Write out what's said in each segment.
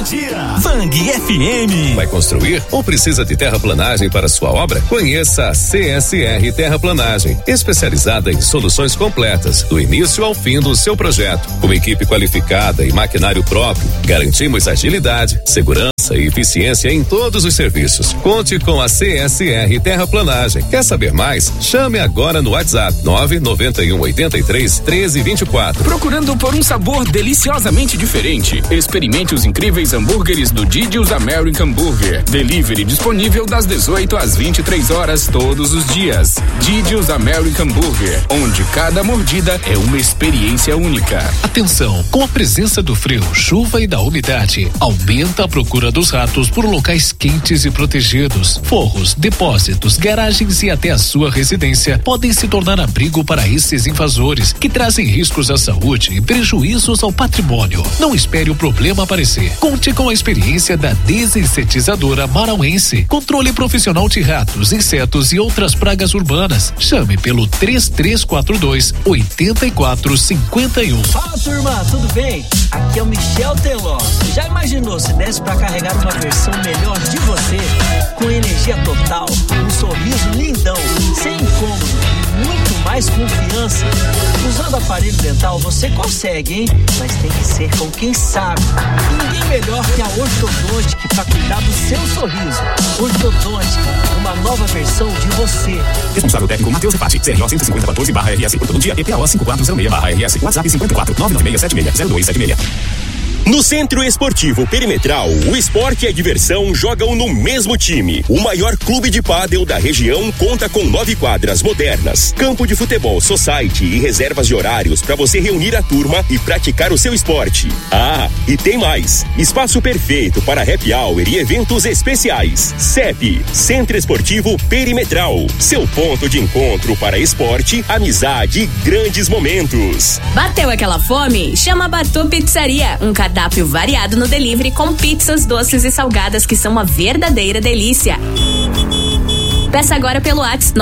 do dia. Fang FM. Vai construir ou precisa de terraplanagem para sua obra? Conheça a CSR Terraplanagem, especializada em soluções completas, do início ao fim do seu projeto. Com equipe qualificada e maquinário próprio, garantimos agilidade, segurança e eficiência em todos os serviços. Conte com a CSR Terraplanagem. Quer saber mais? Chame agora no WhatsApp 991831324. Procurando por um sabor deliciosamente diferente? Experimente os incríveis hambúrgueres do Didi's American Burger. Delivery disponível das 18 às 23 horas todos os dias. Didi's American Burger, onde cada mordida é uma experiência única. Atenção, com a presença do frio, chuva e da umidade, aumenta a procura dos ratos por locais quentes e protegidos. Forros, depósitos, garagens e até a sua residência podem se tornar abrigo para esses invasores que trazem riscos à saúde e prejuízos ao patrimônio. Não espere o problema aparecer. Conte com a experiência da desinsetizadora marauense. Controle profissional de ratos, insetos e outras pragas urbanas. Chame pelo 3342-8451. Fala, turma, tudo bem? Aqui é o Michel Teló. Já imaginou se desse pra carregar uma versão melhor de você? Com energia total, um sorriso lindão, sem incômodo e muito mais confiança. Usando aparelho dental você consegue, hein? Mas tem que ser com quem sabe. E ninguém melhor que a Ortodontic para cuidar do seu sorriso. Ortodontic, uma nova versão de você. Responsável técnico Matheus Repati, CRO 15014/RS. Todo dia EPO 5406/RS. WhatsApp 54-99676-0276. No Centro Esportivo Perimetral, o esporte e a diversão jogam no mesmo time. O maior clube de pádel da região conta com 9 quadras modernas, campo de futebol, society e reservas de horários para você reunir a turma e praticar o seu esporte. Ah, e tem mais! Espaço perfeito para happy hour e eventos especiais. CEP, Centro Esportivo Perimetral, seu ponto de encontro para esporte, amizade e grandes momentos. Bateu aquela fome? Chama a Bartô Pizzaria, um cardápio variado no delivery com pizzas, doces e salgadas que são uma verdadeira delícia. Peça agora pelo WhatsApp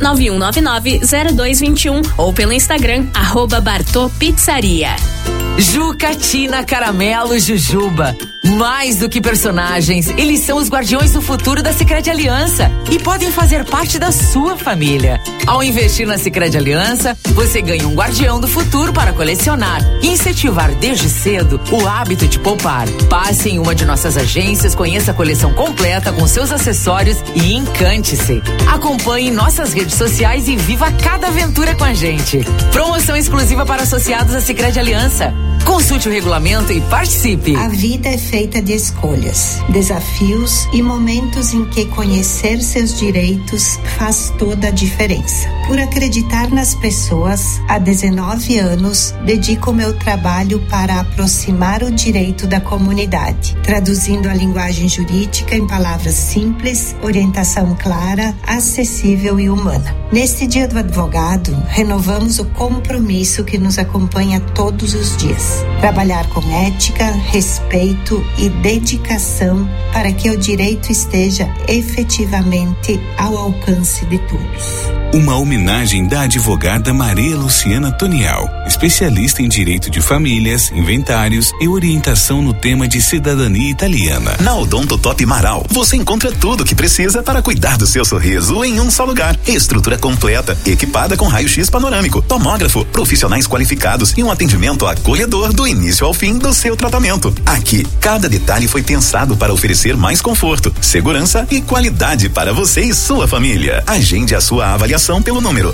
991990221 ou pelo Instagram @BartôPizzaria. Juca, Tina, Caramelo, Jujuba. Mais do que personagens, eles são os guardiões do futuro da Sicredi Aliança e podem fazer parte da sua família. Ao investir na Sicredi Aliança, você ganha um guardião do futuro para colecionar e incentivar desde cedo o hábito de poupar. Passe em uma de nossas agências, conheça a coleção completa com seus acessórios e encante-se. Acompanhe nossas redes sociais e viva cada aventura com a gente. Promoção exclusiva para associados à Sicredi Aliança. Consulte o regulamento e participe. A vida é feita de escolhas, desafios e momentos em que conhecer seus direitos faz toda a diferença. Por acreditar nas pessoas, há 19 anos, dedico meu trabalho para aproximar o direito da comunidade, traduzindo a linguagem jurídica em palavras simples, orientação clara, acessível e humana. Neste Dia do Advogado, renovamos o compromisso que nos acompanha todos os dias. Trabalhar com ética, respeito e dedicação para que o direito esteja efetivamente ao alcance de todos. Uma homenagem da advogada Maria Luciana Tonial, especialista em direito de famílias, inventários e orientação no tema de cidadania italiana. Na Odonto Top Marau, você encontra tudo o que precisa para cuidar do seu sorriso em um só lugar. Estrutura completa, equipada com raio-x panorâmico, tomógrafo, profissionais qualificados e um atendimento acolhedor do início ao fim do seu tratamento. Aqui, cada detalhe foi pensado para oferecer mais conforto, segurança e qualidade para você e sua família. Agende a sua avaliação pelo número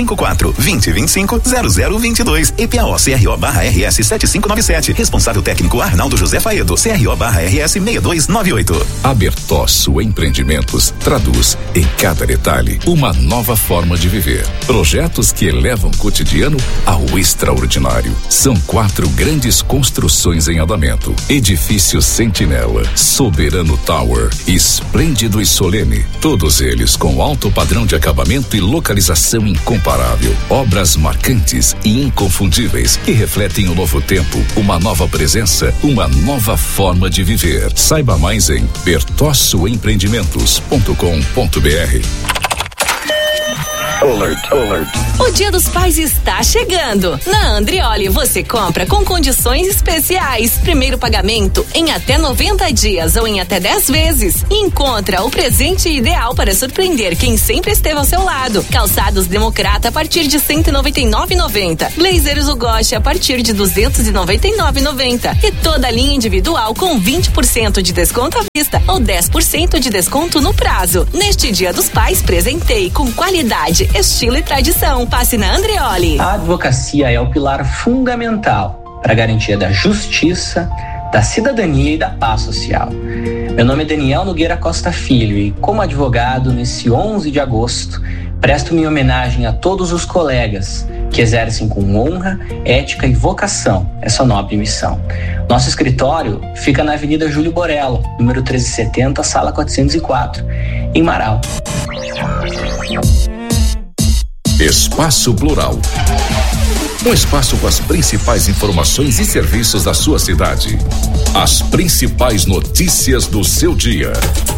054-2025-0022. EPAO CRO/RS 7597. Responsável técnico Arnaldo José Faedo. CRO/RS 6298. A Bertosso Empreendimentos traduz em cada detalhe uma nova forma de viver. Projetos que elevam o cotidiano ao extraordinário. São 4 grandes construções em andamento. Edifício Sentinela, Soberano Tower, Esplêndido e Solene. Todos eles com alto padrão de acabamento e localização incomparável. Obras marcantes e inconfundíveis que refletem o novo tempo, uma nova presença, uma nova forma de viver. Saiba mais em bertossoempreendimentos.com.br. O Dia dos Pais está chegando. Na Andrioli você compra com condições especiais. Primeiro pagamento em até 90 dias ou em até 10 vezes. E encontra o presente ideal para surpreender quem sempre esteve ao seu lado. Calçados Democrata a partir de R$ 199,90. Blazers Ugoshi a partir de R$ 299,90. E toda a linha individual com 20% de desconto à vista ou 10% de desconto no prazo. Neste Dia dos Pais, presentei com qualidade, estilo e tradição. Passe na Andrioli. A advocacia é o pilar fundamental para a garantia da justiça, da cidadania e da paz social. Meu nome é Daniel Nogueira Costa Filho e, como advogado, nesse 11 de agosto, presto minha homenagem a todos os colegas que exercem com honra, ética e vocação essa nobre missão. Nosso escritório fica na Avenida Júlio Borello, número 1370, sala 404, em Marau. Espaço Plural. Um espaço com as principais informações e serviços da sua cidade. As principais notícias do seu dia.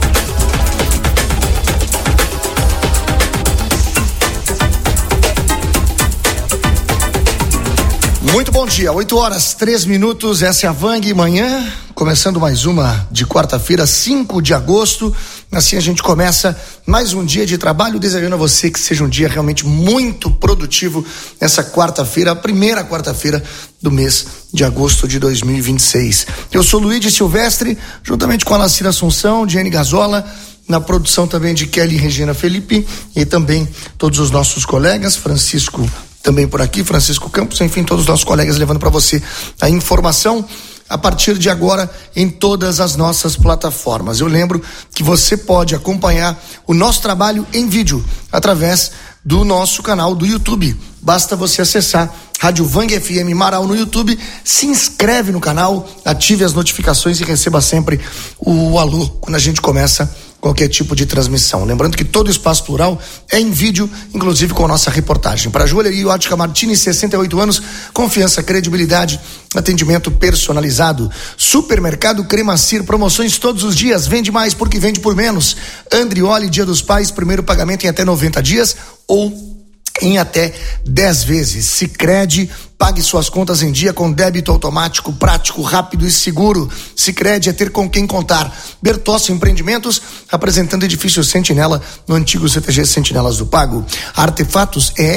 Muito bom dia, 8h03, essa é a Vang Manhã, começando mais uma de quarta-feira, 5 de agosto, assim a gente começa mais um dia de trabalho, desejando a você que seja um dia realmente muito produtivo nessa quarta-feira, a primeira quarta-feira do mês de agosto de 2026. Eu sou Luiz Silvestre, juntamente com a Lacira Assunção, Diane Gazola, na produção também de Kelly e Regina Felipe e também todos os nossos colegas, Francisco também por aqui, Francisco Campos, enfim, todos os nossos colegas levando para você a informação a partir de agora em todas as nossas plataformas. Eu lembro que você pode acompanhar o nosso trabalho em vídeo através do nosso canal do YouTube. Basta você acessar Rádio Vang FM Marau no YouTube, se inscreve no canal, ative as notificações e receba sempre o alô quando a gente começa qualquer tipo de transmissão. Lembrando que todo o Espaço Plural é em vídeo, inclusive com a nossa reportagem. Para a Joalheria Ótica Martini, 68 anos, confiança, credibilidade, atendimento personalizado. Supermercado Cremacir, promoções todos os dias, vende mais porque vende por menos. Andrioli, Dia dos Pais, primeiro pagamento em até 90 dias ou em até 10 vezes. Sicredi, pague suas contas em dia com débito automático, prático, rápido e seguro. Sicredi é ter com quem contar. Bertossi Empreendimentos, apresentando edifício Sentinela no antigo CTG Sentinelas do Pago. Artefatos é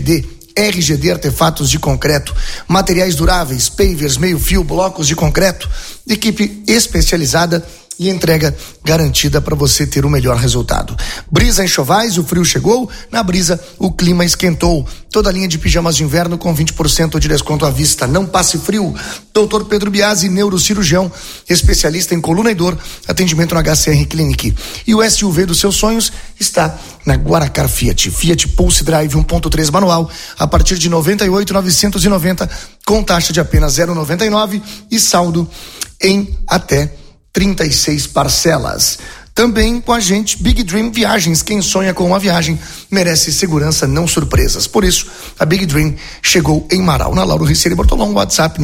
RGD Artefatos de Concreto, materiais duráveis, pavers, meio-fio, blocos de concreto, equipe especializada e entrega garantida para você ter o melhor resultado. Brisa Enxovais, o frio chegou, na Brisa o clima esquentou. Toda a linha de pijamas de inverno com 20% de desconto à vista. Não passe frio. Dr. Pedro Biasi, neurocirurgião, especialista em coluna e dor, atendimento no HCR Clinic. E o SUV dos seus sonhos está na Guaracar Fiat. Fiat Pulse Drive 1.3 manual a partir de 98.990 com taxa de apenas 0,99 e saldo em até 36 parcelas. Também com a gente, Big Dream Viagens. Quem sonha com uma viagem merece segurança, não surpresas. Por isso, a Big Dream chegou em Marau, na Lauro Riceira Bortolão, WhatsApp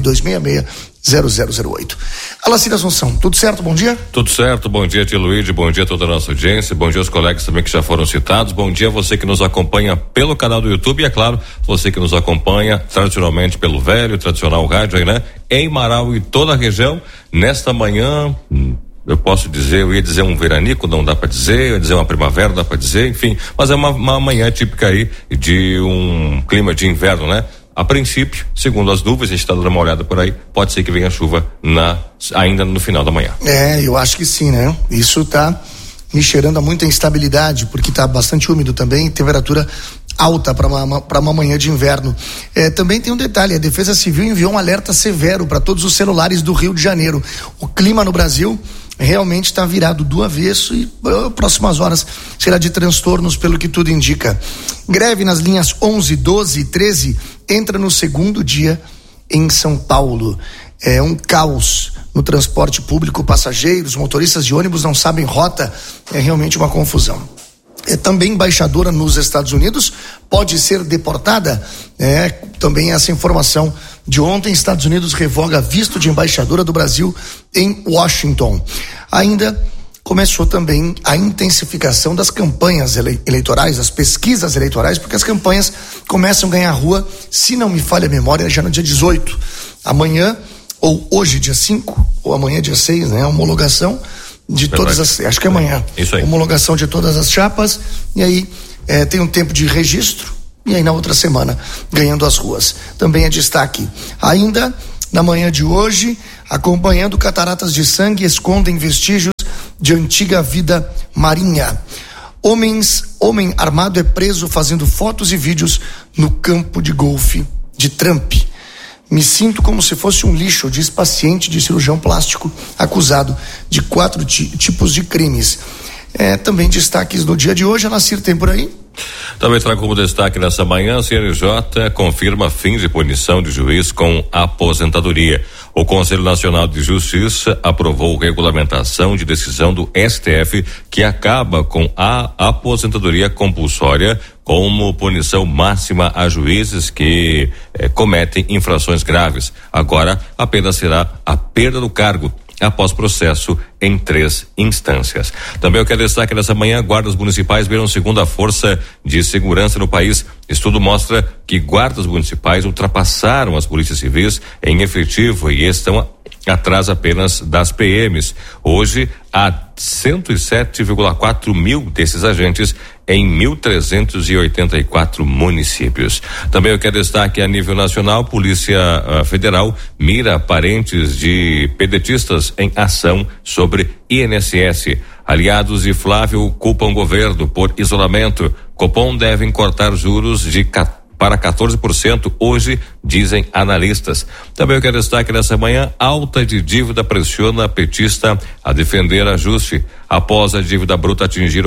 992660008. Alacir Assunção, tudo certo? Bom dia? Tudo certo, bom dia, tio Luiz, bom dia a toda a nossa audiência, bom dia aos colegas também que já foram citados, bom dia a você que nos acompanha pelo canal do YouTube e, é claro, você que nos acompanha tradicionalmente pelo velho, tradicional rádio aí, né? Em Marau e toda a região, nesta manhã, eu posso dizer, eu ia dizer um veranico, não dá para dizer, eu ia dizer uma primavera, não dá para dizer, enfim, mas é uma manhã típica aí de um clima de inverno, né? A princípio, segundo as nuvens, a gente está dando uma olhada por aí, pode ser que venha chuva ainda no final da manhã. Eu acho que sim, né? Isso tá me cheirando a muita instabilidade, porque tá bastante úmido também, temperatura alta para uma manhã de inverno. Também tem um detalhe, a Defesa Civil enviou um alerta severo para todos os celulares do Rio de Janeiro. O clima no Brasil realmente está virado do avesso e próximas horas será de transtornos, pelo que tudo indica. Greve nas linhas 11, 12 e 13 entra no segundo dia em São Paulo. É um caos no transporte público, passageiros, motoristas de ônibus não sabem rota, é realmente uma confusão. Também embaixadora nos Estados Unidos pode ser deportada, também essa informação de ontem. Estados Unidos revoga visto de embaixadora do Brasil em Washington. Ainda começou também a intensificação das campanhas eleitorais, das pesquisas eleitorais, porque as campanhas começam a ganhar rua, se não me falha a memória, já no dia 18. Amanhã, ou hoje, dia 5, ou amanhã, dia 6, né? A homologação de todas as... Acho que é amanhã. Isso aí. Homologação de todas as chapas, e aí tem um tempo de registro, e aí na outra semana, ganhando as ruas. Também é destaque. Ainda, na manhã de hoje, acompanhando cataratas de sangue, escondem vestígios de antiga vida marinha. Homem armado é preso fazendo fotos e vídeos no campo de golfe de Trump. Me sinto como se fosse um lixo, diz paciente de cirurgião plástico acusado de 4 tipos de crimes. Também destaques no dia de hoje. A Nacir tem por aí? Também trago como destaque nessa manhã, a CNJ confirma fim de punição de juiz com aposentadoria. O Conselho Nacional de Justiça aprovou regulamentação de decisão do STF que acaba com a aposentadoria compulsória como punição máxima a juízes que cometem infrações graves. Agora, a pena será a perda do cargo após processo em 3 instâncias. Também eu quero destacar nessa manhã, guardas municipais viram segunda força de segurança no país. Estudo mostra que guardas municipais ultrapassaram as polícias civis em efetivo e estão atrás apenas das PMs. Hoje, há 107,4 mil desses agentes em 1.384 municípios. Também eu quero destaque a nível nacional, Polícia Federal mira parentes de pedetistas em ação sobre INSS. Aliados de Flávio culpam governo por isolamento. Copom devem cortar juros para 14% hoje, dizem analistas. Também eu quero destaque nessa manhã, alta de dívida pressiona petista a defender ajuste. Após a dívida bruta atingir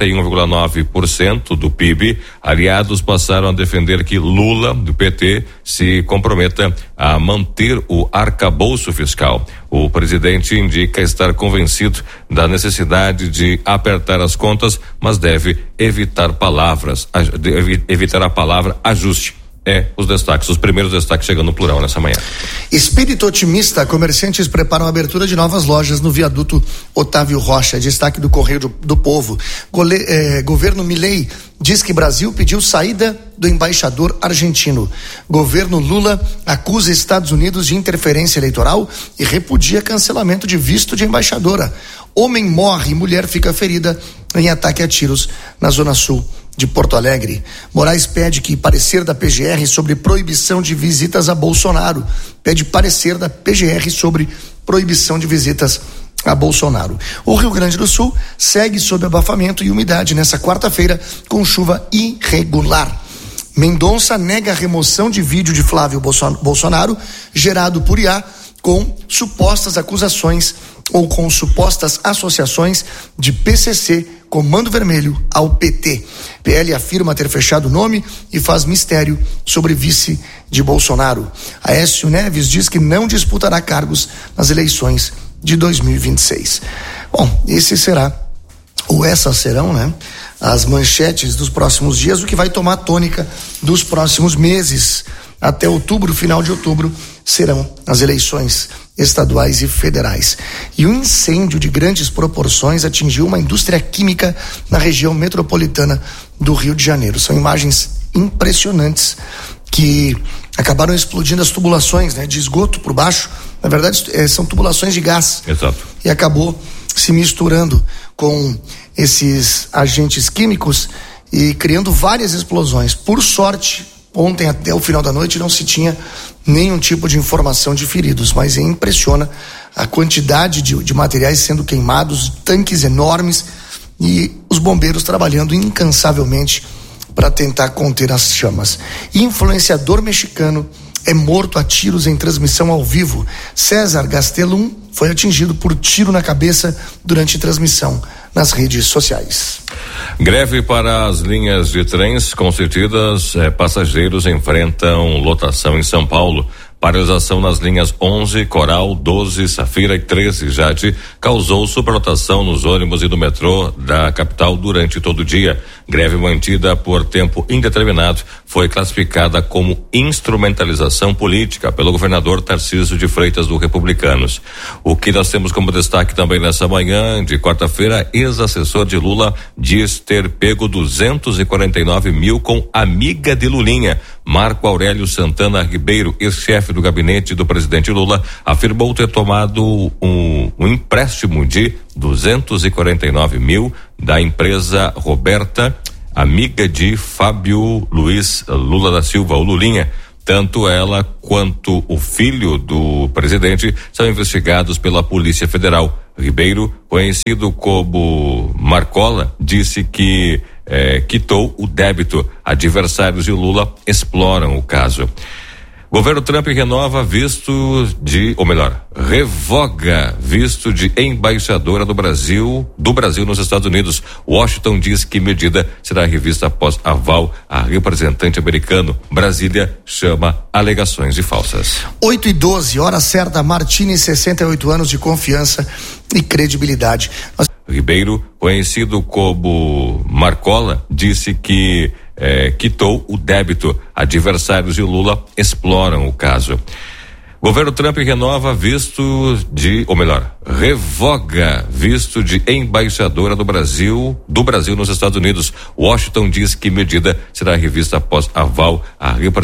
81,9% do PIB, aliados passaram a defender que Lula, do PT, se comprometa a manter o arcabouço fiscal. O presidente indica estar convencido da necessidade de apertar as contas, mas deve evitar a palavra ajuste. Os destaques, os primeiros destaques chegando no plural nessa manhã. Espírito otimista, comerciantes preparam a abertura de novas lojas no viaduto Otávio Rocha, destaque do Correio do Povo. Governo Milei diz que Brasil pediu saída do embaixador argentino. Governo Lula acusa Estados Unidos de interferência eleitoral e repudia cancelamento de visto de embaixadora. Homem morre e mulher fica ferida em ataque a tiros na Zona Sul de Porto Alegre. Moraes pede que parecer da PGR sobre proibição de visitas a Bolsonaro. Pede parecer da PGR sobre proibição de visitas a Bolsonaro. O Rio Grande do Sul segue sob abafamento e umidade nessa quarta-feira com chuva irregular. Mendonça nega a remoção de vídeo de Flávio Bolsonaro gerado por IA com supostas acusações ou com supostas associações de PCC, Comando Vermelho, ao PT. PL afirma ter fechado o nome e faz mistério sobre vice de Bolsonaro. Aécio Neves diz que não disputará cargos nas eleições de 2026. Bom, esse será, ou essas serão, né, as manchetes dos próximos dias, o que vai tomar tônica dos próximos meses. Até outubro, final de outubro, serão as eleições estaduais e federais. E um incêndio de grandes proporções atingiu uma indústria química na região metropolitana do Rio de Janeiro. São imagens impressionantes que acabaram explodindo as tubulações, né, de esgoto por baixo. Na verdade, são tubulações de gás. Exato. E acabou se misturando com esses agentes químicos e criando várias explosões. Por sorte, ontem até o final da noite não se tinha nenhum tipo de informação de feridos, mas impressiona a quantidade de materiais sendo queimados, tanques enormes e os bombeiros trabalhando incansavelmente para tentar conter as chamas. Influenciador mexicano é morto a tiros em transmissão ao vivo. César Gastelum foi atingido por tiro na cabeça durante transmissão nas redes sociais. Greve para as linhas de trens concedidas, passageiros enfrentam lotação em São Paulo. Paralisação nas linhas 11, Coral, 12, Safira e 13, Jade, causou superlotação nos ônibus e no metrô da capital durante todo o dia. Greve mantida por tempo indeterminado foi classificada como instrumentalização política pelo governador Tarcísio de Freitas do Republicanos. O que nós temos como destaque também nessa manhã de quarta-feira, ex-assessor de Lula diz ter pego 249 mil com amiga de Lulinha. Marco Aurélio Santana Ribeiro, ex-chefe do gabinete do presidente Lula, afirmou ter tomado um empréstimo de 249 mil da empresa Roberta, amiga de Fábio Luiz Lula da Silva, o Lulinha. Tanto ela quanto o filho do presidente são investigados pela Polícia Federal. Ribeiro, conhecido como Marcola, disse que quitou o débito. Adversários de Lula exploram o caso. Governo Trump renova visto de, ou melhor, revoga visto de embaixadora do Brasil nos Estados Unidos. Washington diz que medida será revista após aval a representante americano. Brasília chama alegações de falsas. 8:12, hora certa. Martini, 68 anos de confiança e credibilidade. Ribeiro, conhecido como Marcola, disse que quitou o débito. Adversários de Lula exploram o caso. Governo Trump renova visto de, ou melhor, revoga visto de embaixadora do Brasil nos Estados Unidos. Washington diz que medida será revista após aval a representante